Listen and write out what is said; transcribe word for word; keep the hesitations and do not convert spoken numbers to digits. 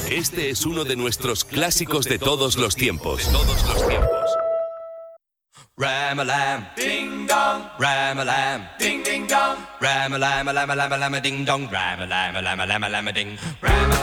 Este es uno de nuestros clásicos de todos los tiempos. De todos los tiempos. Ram-a-lam, ding dong, ram-a-lam, ding ding dong, ram-a-lam, lam-a-lam, lam-a ding dong, ram-a-lam, lam-a lam, lam-a ding, ram